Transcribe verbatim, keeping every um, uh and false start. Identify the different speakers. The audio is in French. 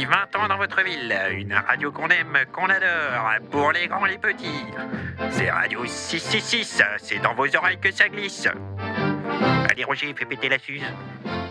Speaker 1: depuis vingt ans dans votre ville. Une radio qu'on aime, qu'on adore, pour les grands et les petits. C'est Radio six cent soixante-six, c'est dans vos oreilles que ça glisse. Allez Roger, fais péter la suze.